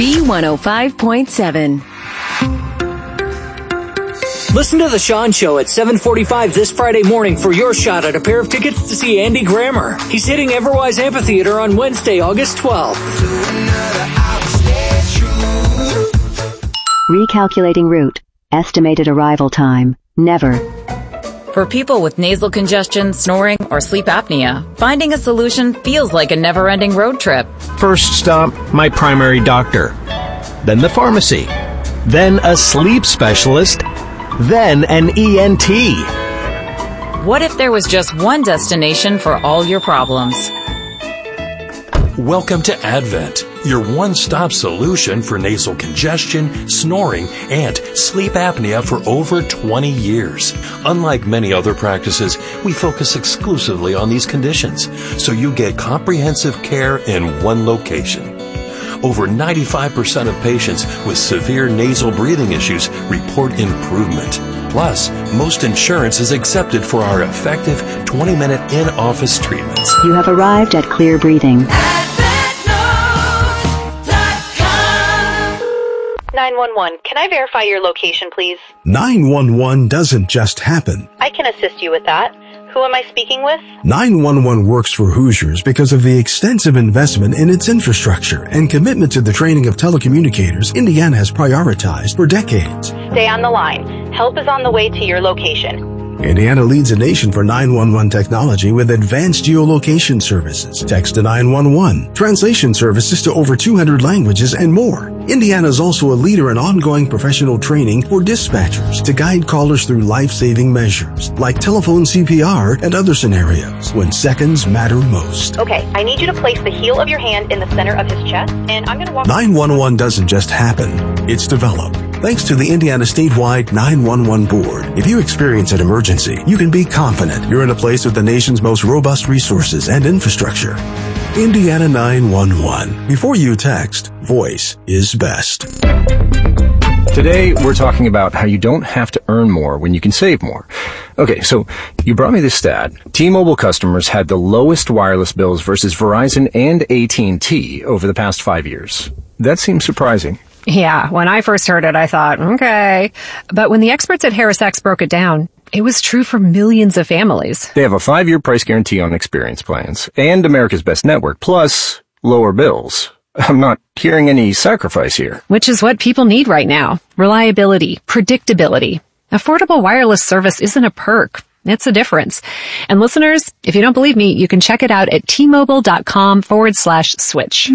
B105.7. Listen to The Sean Show at 7:45 this Friday morning for your shot at a pair of tickets to see Andy Grammer. He's hitting Everwise Amphitheater on Wednesday, August 12th. Recalculating route. Estimated arrival time. Never. For people with nasal congestion, snoring, or sleep apnea, finding a solution feels like a never-ending road trip. First stop, my primary doctor. Then the pharmacy. Then a sleep specialist. Then an ENT. What if there was just one destination for all your problems? Welcome to Advent, your one-stop solution for nasal congestion, snoring, and sleep apnea for over 20 years. Unlike many other practices, we focus exclusively on these conditions, so you get comprehensive care in one location. Over 95% of patients with severe nasal breathing issues report improvement. Plus, most insurance is accepted for our effective 20-minute in-office treatments. You have arrived at Clear Breathing. 911, can I verify your location, please? 911 doesn't just happen. I can assist you with that. Who am I speaking with? 911 works for Hoosiers because of the extensive investment in its infrastructure and commitment to the training of telecommunicators Indiana has prioritized for decades. Stay on the line. Help is on the way to your location. Indiana leads the nation for 911 technology with advanced geolocation services, text to 911, translation services to over 200 languages, and more. Indiana is also a leader in ongoing professional training for dispatchers to guide callers through life-saving measures, like telephone CPR and other scenarios when seconds matter most. Okay, I need you to place the heel of your hand in the center of his chest, and I'm going to walk... 911 doesn't just happen, it's developed. Thanks to the Indiana Statewide 911 Board, if you experience an emergency, you can be confident you're in a place with the nation's most robust resources and infrastructure. Indiana 911. Before you text, voice is best. Today, we're talking about how you don't have to earn more when you can save more. Okay, so you brought me this stat. T-Mobile customers had the lowest wireless bills versus Verizon and AT&T over the past 5 years. That seems surprising. Yeah, when I first heard it, I thought, okay. But when the experts at HarrisX broke it down, it was true for millions of families. They have a 5-year price guarantee on experience plans and America's Best Network, plus lower bills. I'm not hearing any sacrifice here. Which is what people need right now. Reliability, predictability. Affordable wireless service isn't a perk. It's a difference. And listeners, if you don't believe me, you can check it out at tmobile.com/switch.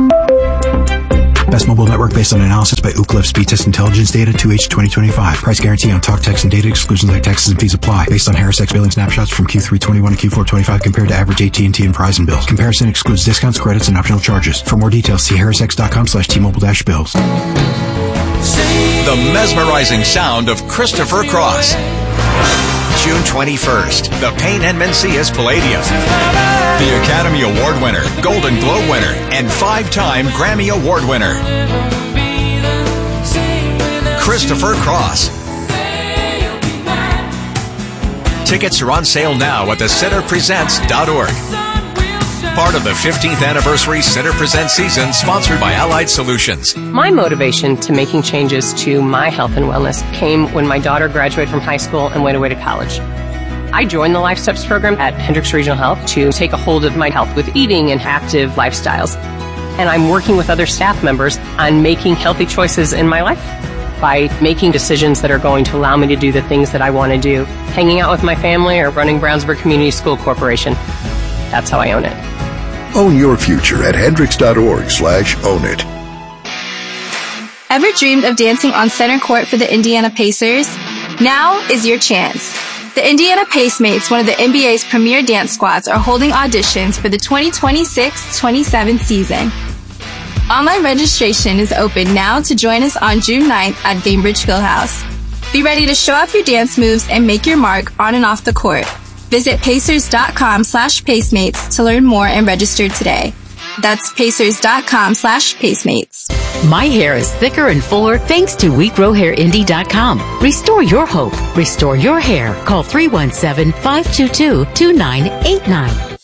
Best mobile network based on analysis by Ookla Speed Test Intelligence Data 2H 2025. Price guarantee on talk, text, and data. Exclusions like taxes and fees apply. Based on HarrisX billing snapshots from Q3 21 to Q4 25 compared to average AT&T and Verizon bills. Comparison excludes discounts, credits, and optional charges. For more details, see harrisx.com/T-Mobile-bills. The mesmerizing sound of Christopher Cross. June 21st, the Payne and Mencius Palladium. The Academy Award winner, Golden Globe winner, and 5-time Grammy Award winner, Christopher Cross. Tickets are on sale now at thecenterpresents.org. Part of the 15th anniversary Center Presents season, sponsored by Allied Solutions. My motivation to making changes to my health and wellness came when my daughter graduated from high school and went away to college. I joined the Life Steps program at Hendricks Regional Health to take a hold of my health with eating and active lifestyles. And I'm working with other staff members on making healthy choices in my life by making decisions that are going to allow me to do the things that I want to do. Hanging out with my family or running Brownsburg Community School Corporation. That's how I own it. Own your future at hendricks.org/own it. Ever dreamed of dancing on center court for the Indiana Pacers? Now is your chance. The Indiana Pacemates, one of the NBA's premier dance squads, are holding auditions for the 2026-27 season. Online registration is open now to join us on June 9th at Gainbridge Fieldhouse. Be ready to show off your dance moves and make your mark on and off the court. Visit pacers.com/pacemates to learn more and register today. That's pacers.com/pacemates. My hair is thicker and fuller thanks to WeGrowHairIndy.com. Restore your hope. Restore your hair. Call 317-522-2989.